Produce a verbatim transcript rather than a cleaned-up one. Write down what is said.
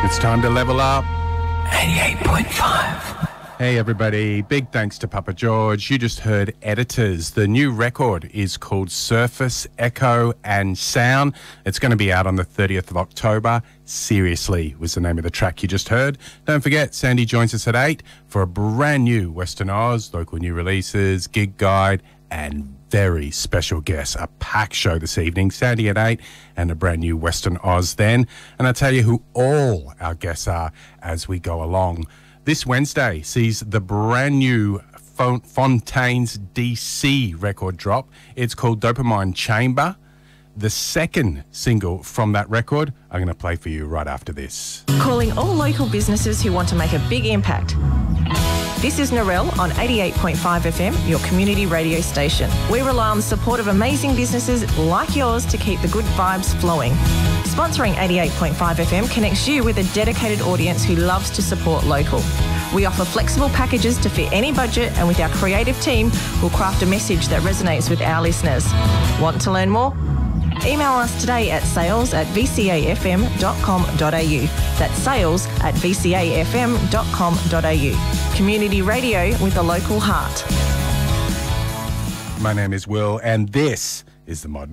It's time to level up. eighty-eight point five. Hey everybody, big thanks to Papa George. You just heard Editors. The new record is called Surface, Echo and Sound. It's going to be out on the thirtieth of October. Seriously was the name of the track you just heard. Don't forget, Sandy joins us at eight for a brand new Western Oz, local new releases, gig guide and very special guest. A packed show this evening. Sandy at eight and a brand new Western Oz then. And I'll tell you who all our guests are as we go along. This Wednesday sees the brand new Fontaines D C record drop. It's called Dopamine Chamber. The second single from that record, I'm going to play for you right after this. Calling all local businesses who want to make a big impact. This is Narelle on eighty-eight point five F M, your community radio station. We rely on the support of amazing businesses like yours to keep the good vibes flowing. Sponsoring eighty-eight point five F M connects you with a dedicated audience who loves to support local. We offer flexible packages to fit any budget, and with our creative team, we'll craft a message that resonates with our listeners. Want to learn more? Email us today at sales at v c a f m dot com dot a u. That's sales at v c a f m dot com dot a u. Community radio with a local heart. My name is Will, and this is The Modern